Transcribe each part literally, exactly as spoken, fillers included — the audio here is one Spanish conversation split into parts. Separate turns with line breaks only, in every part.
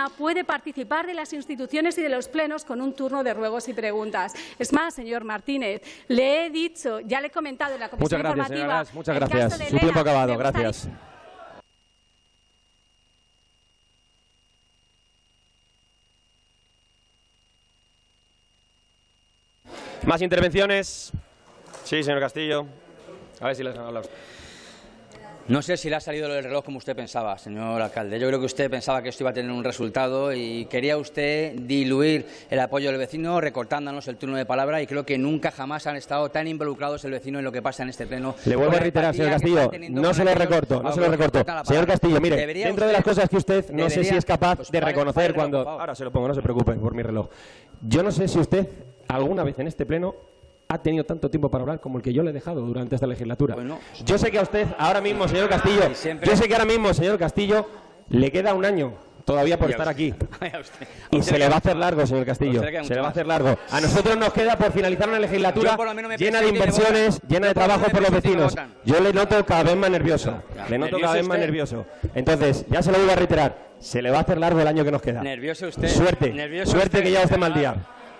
ciudadana puede participar de las instituciones y de los plenos con un turno de ruegos y preguntas. Es más, señor Martínez, le he dicho, ya le he comentado en la comisión
muchas gracias,
informativa…
Señora, muchas gracias. Su
Elena,
tiempo acabado. Gracias. ¿Más intervenciones? Sí, señor Castillo. A ver si les han hablado.
No sé si le ha salido el reloj como usted pensaba, señor alcalde. Yo creo que usted pensaba que esto iba a tener un resultado y quería usted diluir el apoyo del vecino recortándonos el turno de palabra, y creo que nunca jamás han estado tan involucrados el vecino en lo que pasa en este pleno.
Le vuelvo a reiterar, señor Castillo, no se lo recorto, no se lo recorto. Señor Castillo, mire, dentro de las cosas que usted no sé si es capaz de reconocer cuando… Ahora se lo pongo, no se preocupe por mi reloj. Yo no sé si usted alguna vez en este pleno ha tenido tanto tiempo para hablar como el que yo le he dejado durante esta legislatura. Bueno, yo sé que a usted ahora mismo, señor Castillo, siempre... yo sé que ahora mismo, señor Castillo, le queda un año todavía por estar aquí. Y se le va a hacer largo, señor Castillo. Se le va a hacer largo. A nosotros nos queda por finalizar una legislatura llena de inversiones, llena de trabajo por los vecinos. Yo le noto cada vez más nervioso. Le noto cada vez más nervioso. Entonces, ya se lo voy a reiterar, se le va a hacer largo el año que nos queda.
Nervioso usted.
Suerte. Suerte que ya usted mal día.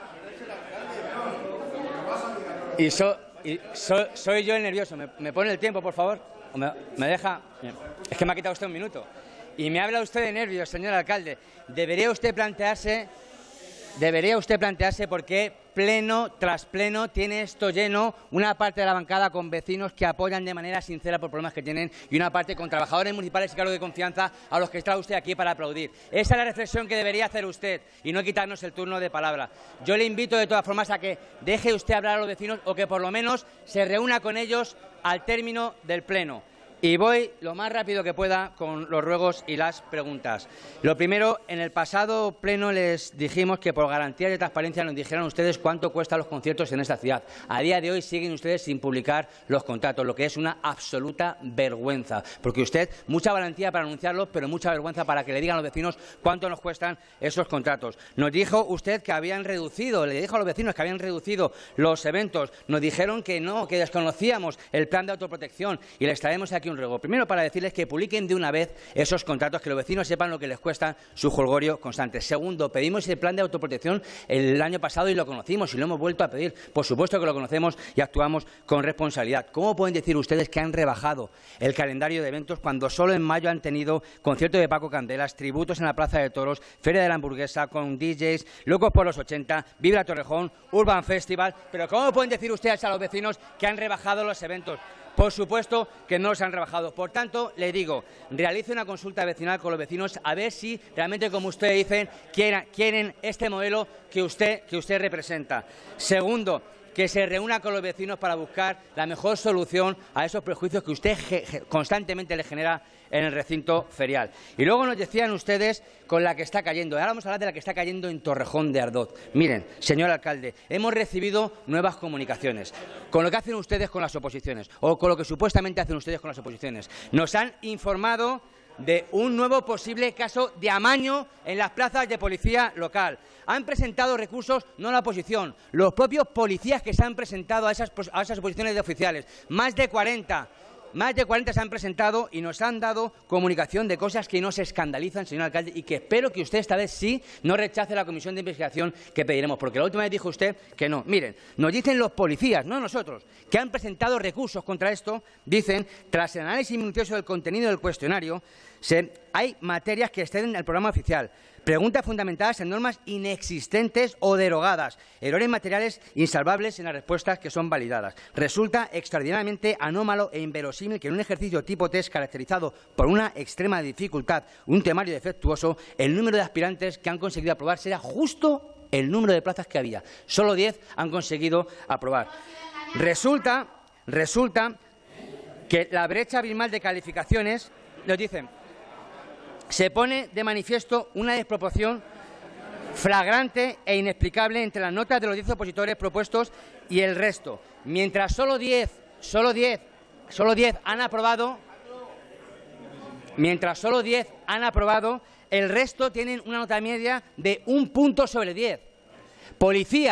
Y, so, y so, soy yo el nervioso. ¿Me, me pone el tiempo, por favor? ¿O me, me deja? Es que me ha quitado usted un minuto. Y me habla usted de nervios, señor alcalde. Debería usted plantearse, debería usted plantearse por qué pleno tras pleno tiene esto lleno, una parte de la bancada con vecinos que apoyan de manera sincera por problemas que tienen y una parte con trabajadores municipales y cargos de confianza a los que está usted aquí para aplaudir. Esa es la reflexión que debería hacer usted y no quitarnos el turno de palabra. Yo le invito de todas formas a que deje usted hablar a los vecinos o que por lo menos se reúna con ellos al término del pleno. Y voy lo más rápido que pueda con los ruegos y las preguntas. Lo primero, en el pasado pleno les dijimos que por garantías de transparencia nos dijeran ustedes cuánto cuestan los conciertos en esta ciudad. A día de hoy siguen ustedes sin publicar los contratos, lo que es una absoluta vergüenza. Porque usted, mucha valentía para anunciarlos, pero mucha vergüenza para que le digan a los vecinos cuánto nos cuestan esos contratos. Nos dijo usted que habían reducido, le dijo a los vecinos que habían reducido los eventos. Nos dijeron que no, que desconocíamos el plan de autoprotección y les traemos aquí un ruego. Primero, para decirles que publiquen de una vez esos contratos, que los vecinos sepan lo que les cuesta su jolgorio constante. Segundo, pedimos ese plan de autoprotección el año pasado y lo conocimos y lo hemos vuelto a pedir. Por supuesto que lo conocemos y actuamos con responsabilidad. ¿Cómo pueden decir ustedes que han rebajado el calendario de eventos cuando solo en mayo han tenido concierto de Paco Candelas, tributos en la Plaza de Toros, Feria de la Hamburguesa con D Js, Locos por los ochenta, Vibra Torrejón, Urban Festival? Pero ¿cómo pueden decir ustedes a los vecinos que han rebajado los eventos? Por supuesto que no los han rebajado. Por tanto, le digo, realice una consulta vecinal con los vecinos a ver si realmente, como usted dice, quieren, quieren este modelo que usted, que usted representa. Segundo, que se reúna con los vecinos para buscar la mejor solución a esos prejuicios que usted constantemente le genera en el recinto ferial. Y luego nos decían ustedes con la que está cayendo. Ahora vamos a hablar de la que está cayendo en Torrejón de Ardoz. Miren, señor alcalde, hemos recibido nuevas comunicaciones con lo que hacen ustedes con las oposiciones, o con lo que supuestamente hacen ustedes con las oposiciones. Nos han informado de un nuevo posible caso de amaño en las plazas de policía local. Han presentado recursos, no la oposición, los propios policías que se han presentado a esas, a esas oposiciones de oficiales. Más de cuarenta. Más de cuarenta se han presentado y nos han dado comunicación de cosas que nos escandalizan, señor alcalde, y que espero que usted esta vez sí no rechace la comisión de investigación que pediremos, porque la última vez dijo usted que no. Miren, nos dicen los policías, no nosotros, que han presentado recursos contra esto. Dicen, tras el análisis minucioso del contenido del cuestionario, se, hay materias que exceden el programa oficial, preguntas fundamentadas en normas inexistentes o derogadas, errores materiales insalvables en las respuestas que son validadas. Resulta extraordinariamente anómalo e inverosímil que en un ejercicio tipo test caracterizado por una extrema dificultad, un temario defectuoso, el número de aspirantes que han conseguido aprobar sea justo el número de plazas que había. Solo diez han conseguido aprobar. Resulta, resulta que la brecha abismal de calificaciones, nos dicen, se pone de manifiesto una desproporción flagrante e inexplicable entre las notas de los diez opositores propuestos y el resto. Mientras solo diez, solo diez, solo diez han aprobado, mientras solo diez han aprobado, el resto tienen una nota media de un punto sobre diez. Policías,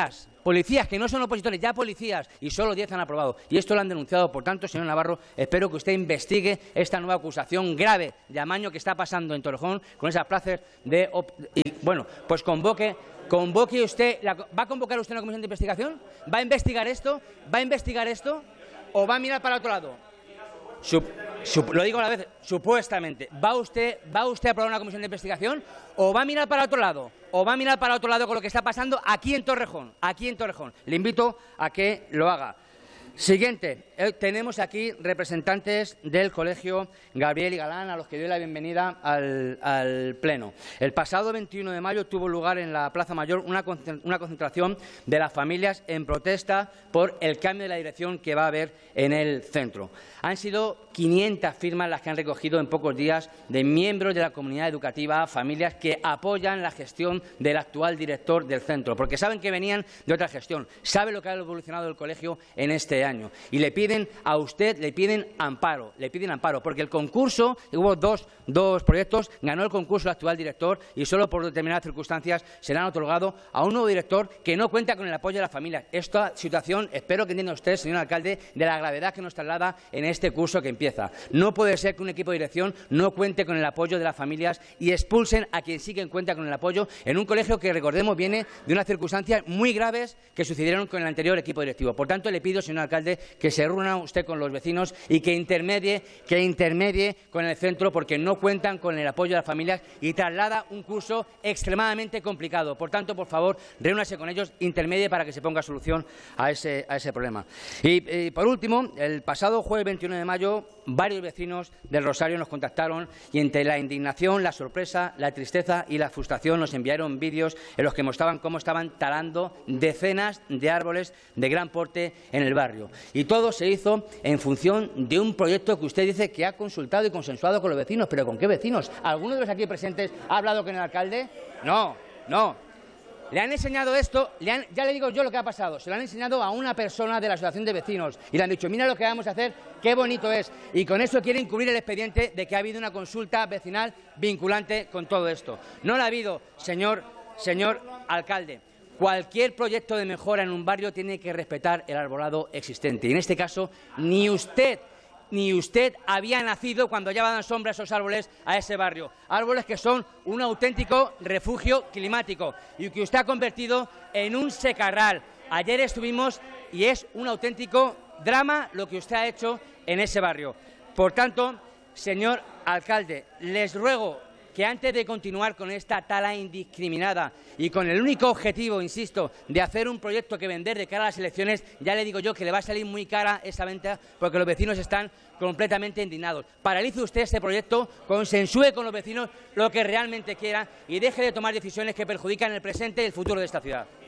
policías que no son opositores, ya policías, y solo diez han aprobado. Y esto lo han denunciado. Por tanto, señor Navarro, espero que usted investigue esta nueva acusación grave de amaño que está pasando en Torrejón con esas plazas de... Y, bueno, pues convoque... Convoque usted, la, ¿va a convocar usted una comisión de investigación? ¿Va a investigar esto? ¿Va a investigar esto? ¿O va a mirar para otro lado? Sup, sup, lo digo a la vez, supuestamente. ¿Va usted, ¿Va usted a aprobar una comisión de investigación? ¿O va a mirar para otro lado? ¿O va a mirar para otro lado con lo que está pasando aquí en Torrejón? Aquí en Torrejón. Le invito a que lo haga. Siguiente, eh, tenemos aquí representantes del Colegio Gabriel y Galán, a los que doy la bienvenida al, al Pleno. El pasado veintiuno de mayo tuvo lugar en la Plaza Mayor una, una concentración de las familias en protesta por el cambio de la dirección que va a haber en el centro. Han sido quinientas firmas las que han recogido en pocos días de miembros de la comunidad educativa, familias que apoyan la gestión del actual director del centro, porque saben que venían de otra gestión, saben lo que ha evolucionado el colegio en este año y le piden a usted, le piden amparo, le piden amparo, porque el concurso, hubo dos, dos proyectos, ganó el concurso el actual director y solo por determinadas circunstancias se le han otorgado a un nuevo director que no cuenta con el apoyo de las familias. Esta situación, espero que entienda usted, señor alcalde, de la gravedad que nos traslada en este curso que empieza. No puede ser que un equipo de dirección no cuente con el apoyo de las familias y expulsen a quien sí que cuenta con el apoyo en un colegio que, recordemos, viene de unas circunstancias muy graves que sucedieron con el anterior equipo directivo. Por tanto, le pido, señor alcalde, que se reúna usted con los vecinos y que intermedie, que intermedie con el centro, porque no cuentan con el apoyo de las familias y traslada un curso extremadamente complicado. Por tanto, por favor, reúnase con ellos, intermedie para que se ponga solución a ese, a ese problema. Y, y por último, el pasado jueves veintiuno de mayo, varios vecinos del Rosario nos contactaron y entre la indignación, la sorpresa, la tristeza y la frustración nos enviaron vídeos en los que mostraban cómo estaban talando decenas de árboles de gran porte en el barrio. Y todo se hizo en función de un proyecto que usted dice que ha consultado y consensuado con los vecinos. ¿Pero con qué vecinos? ¿Alguno de los aquí presentes ha hablado con el alcalde? No, no. Le han enseñado esto, le han, ya le digo yo lo que ha pasado, se lo han enseñado a una persona de la asociación de vecinos y le han dicho, mira lo que vamos a hacer, qué bonito es. Y con eso quieren cubrir el expediente de que ha habido una consulta vecinal vinculante con todo esto. No la ha habido, señor, señor alcalde. Cualquier proyecto de mejora en un barrio tiene que respetar el arbolado existente. Y en este caso, ni usted... ni usted había nacido cuando ya daban sombra esos árboles a ese barrio. Árboles que son un auténtico refugio climático y que usted ha convertido en un secarral. Ayer estuvimos y es un auténtico drama lo que usted ha hecho en ese barrio. Por tanto, señor alcalde, les ruego que antes de continuar con esta tala indiscriminada y con el único objetivo, insisto, de hacer un proyecto que vender de cara a las elecciones, ya le digo yo que le va a salir muy cara esa venta porque los vecinos están completamente indignados. Paralice usted este proyecto, consensúe con los vecinos lo que realmente quiera y deje de tomar decisiones que perjudican el presente y el futuro de esta ciudad.